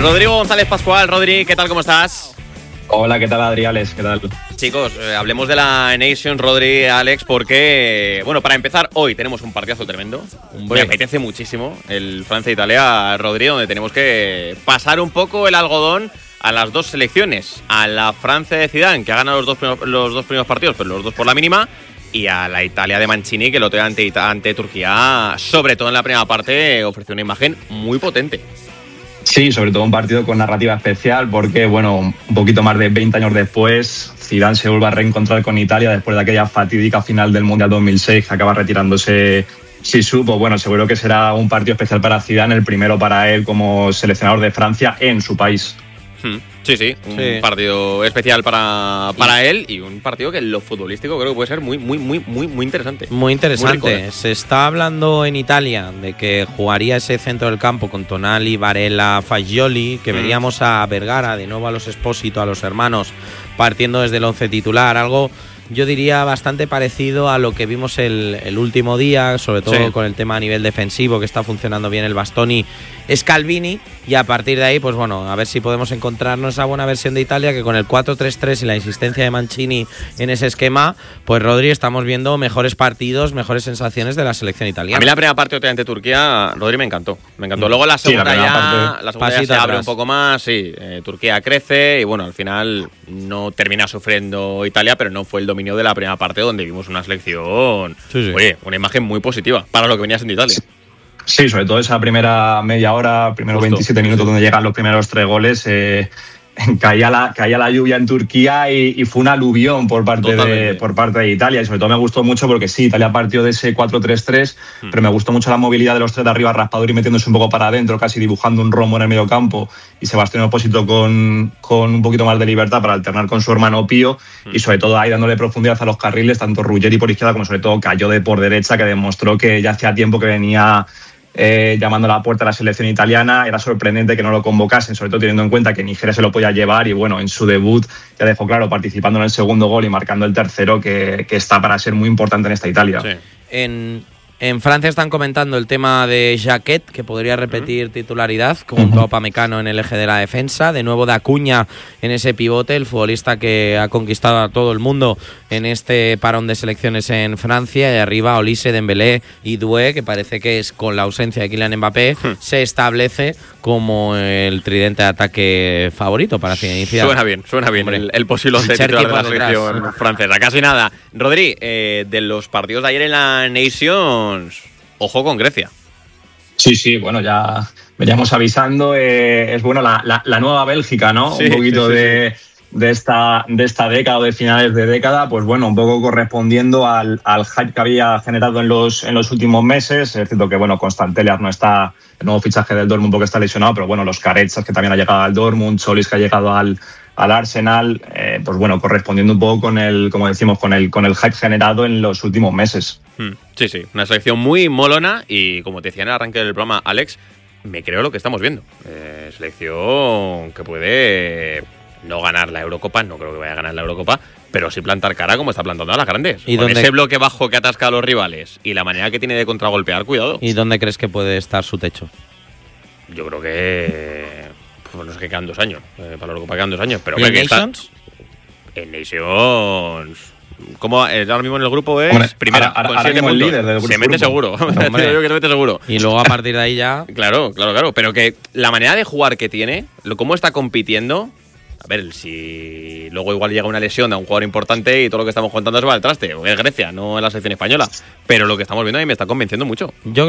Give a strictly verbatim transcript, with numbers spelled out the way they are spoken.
Rodrigo González Pascual. Rodri, ¿qué tal? ¿Cómo estás? Hola, ¿qué tal, Adri, Alex? ¿Qué tal? Chicos, eh, hablemos de la Nation, Rodri, Alex, porque, bueno, para empezar, hoy tenemos un partidazo tremendo. Me apetece muchísimo el Francia-Italia, Rodri, donde tenemos que pasar un poco el algodón a las dos selecciones. A la Francia de Zidane, que ha ganado los dos, primeros, los dos primeros partidos, pero los dos por la mínima, y a la Italia de Mancini, que lo tenga ante, ante Turquía, sobre todo en la primera parte, ofreció una imagen muy potente. Sí, sobre todo un partido con narrativa especial porque, bueno, un poquito más de veinte años después, Zidane se vuelve a reencontrar con Italia después de aquella fatídica final del Mundial dos mil seis que acaba retirándose Zizou. Pues bueno, seguro que será un partido especial para Zidane, el primero para él como seleccionador de Francia en su país. Sí, sí, un sí. partido especial para, para él y un partido que en lo futbolístico creo que puede ser muy, muy, muy, muy, muy interesante. Muy interesante. Muy rico, ¿eh? Se está hablando en Italia de que jugaría ese centro del campo con Tonali, Barella, Fagioli, que mm. veríamos a Vergara, de nuevo a los Espósito, a los hermanos, partiendo desde el once titular, algo yo diría bastante parecido a lo que vimos el, el último día, sobre todo sí. con el tema a nivel defensivo, que está funcionando bien el Bastoni, Scalvini, y a partir de ahí, pues bueno, a ver si podemos encontrarnos esa buena versión de Italia, que con el cuatro tres tres y la insistencia de Mancini en ese esquema, pues Rodri, estamos viendo mejores partidos, mejores sensaciones de la selección italiana. A mí la primera parte ante Turquía, Rodri, me encantó, me encantó. Luego la segunda sí, la ya, parte, la segunda ya se abre atrás. un poco más, sí, eh, Turquía crece y bueno, al final no termina sufriendo Italia, pero no fue el dominio de la primera parte donde vimos una selección, sí, sí. oye, una imagen muy positiva para lo que venía siendo Italia. Sí. Sí, sobre todo esa primera media hora, primeros Justo, veintisiete minutos sí. donde llegan los primeros tres goles, eh, caía, la, caía la lluvia en Turquía y, y fue un aluvión por parte, de, por parte de Italia. Y sobre todo me gustó mucho porque sí, Italia partió de ese cuatro tres tres, hmm. pero me gustó mucho la movilidad de los tres de arriba, Raspadori metiéndose un poco para adentro, casi dibujando un rombo en el medio campo, y Sebastián Opósito con, con un poquito más de libertad para alternar con su hermano Pío, hmm. y sobre todo ahí dándole profundidad a los carriles, tanto Ruggeri por izquierda como sobre todo Cayó de por derecha, que demostró que ya hacía tiempo que venía Eh, llamando a la puerta a la selección italiana. Era sorprendente que no lo convocasen, sobre todo teniendo en cuenta que Nigeria se lo podía llevar y bueno, en su debut ya dejó claro, participando en el segundo gol y marcando el tercero, que, que está para ser muy importante en esta Italia. Sí. En, en Francia están comentando el tema de Jacquet, que podría repetir uh-huh. titularidad junto uh-huh. a Upamecano en el eje de la defensa, de nuevo de Acuña en ese pivote, el futbolista que ha conquistado a todo el mundo en este parón de selecciones en Francia, y arriba Olise, Dembélé y Doué, que parece que es con la ausencia de Kylian Mbappé, hmm. se establece como el tridente de ataque favorito para iniciar. Suena bien, suena bien el, el posible once titular de la selección detrás. francesa. Casi nada. Rodri, eh, de los partidos de ayer en la Nations, ojo con Grecia. Sí, sí, bueno, ya veníamos avisando. Eh, es bueno la, la, la nueva Bélgica, ¿no? Sí, un poquito sí, sí, de... Sí. de esta, de esta década o de finales de década, pues bueno, un poco correspondiendo al, al hype que había generado en los, en los últimos meses. Es cierto que, bueno, Constantellas no está, el nuevo fichaje del Dortmund porque está lesionado, pero bueno, los Carechas, que también ha llegado al Dortmund, Solis, que ha llegado al, al Arsenal, eh, pues bueno, correspondiendo un poco con el, como decimos, con el, con el hype generado en los últimos meses. Sí, sí, una selección muy molona y, como te decía en el arranque del programa, Alex, me creo lo que estamos viendo. Eh, selección que puede no ganar la Eurocopa, no creo que vaya a ganar la Eurocopa, pero sí plantar cara como está plantando a las grandes. ¿Y con dónde, ese bloque bajo que atasca a los rivales y la manera que tiene de contragolpear, cuidado. ¿Y dónde crees que puede estar su techo? Yo creo que... Pues no sé, que quedan dos años. Eh, para la Eurocopa quedan dos años. Pero ¿Y en Nations? Está, en Nations... ¿Cómo ahora mismo en el grupo es? Hombre, primera, ahora, con ahora siete puntos. El líder del se mete seguro. Hombre, yo que se mete seguro. Y luego a partir de ahí ya... Claro, claro, claro. Pero que la manera de jugar que tiene, cómo está compitiendo... A ver, si luego igual llega una lesión a un jugador importante y todo lo que estamos contando se va al traste. O es Grecia, no es la selección española. Pero lo que estamos viendo ahí me está convenciendo mucho. Yo